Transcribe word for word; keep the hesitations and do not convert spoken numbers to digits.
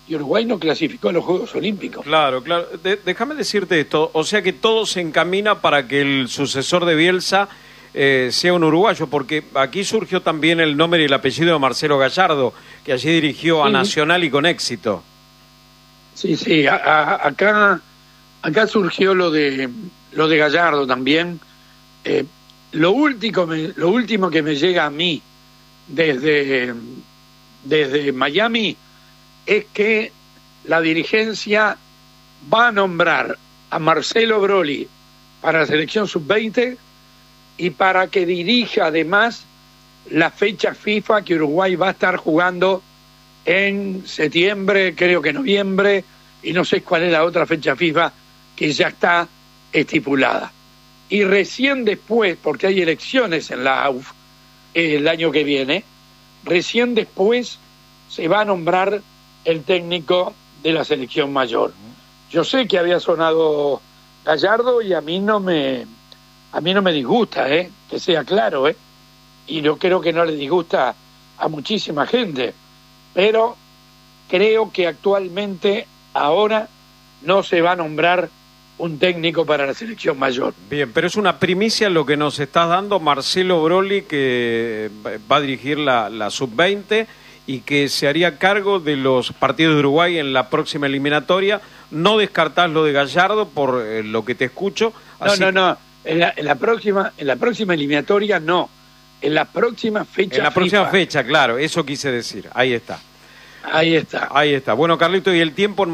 y Uruguay no clasificó a los Juegos Olímpicos. Claro, claro. De, déjame decirte esto, o sea que todo se encamina para que el sucesor de Bielsa eh, sea un uruguayo, porque aquí surgió también el nombre y el apellido de Marcelo Gallardo, que allí dirigió sí. a Nacional y con éxito. Sí, sí, a, a, acá acá surgió lo de lo de Gallardo también. Eh, lo último me, lo último que me llega a mí desde desde Miami es que la dirigencia va a nombrar a Marcelo Broly para la selección sub veinte y para que dirija además la fecha FIFA que Uruguay va a estar jugando en septiembre, creo que noviembre, y no sé cuál es la otra fecha FIFA que ya está estipulada. Y recién después, porque hay elecciones en la A U F eh, el año que viene, recién después se va a nombrar el técnico de la selección mayor. Yo sé que había sonado Gallardo y a mí no me a mí no me disgusta, eh, que sea claro, eh, y yo creo que no le disgusta a muchísima gente, pero creo que actualmente ahora no se va a nombrar un técnico para la selección mayor. Bien, pero es una primicia lo que nos estás dando, Marcelo Broly, que va a dirigir la, la sub veinte y que se haría cargo de los partidos de Uruguay en la próxima eliminatoria. No descartás lo de Gallardo por eh, lo que te escucho. Así... No, no, no. En la, en la próxima, en la próxima eliminatoria no. En la próxima fecha. En la próxima FIFA. fecha, claro. Eso quise decir. Ahí está. Ahí está. Ahí está. Bueno, Carlito, y el tiempo.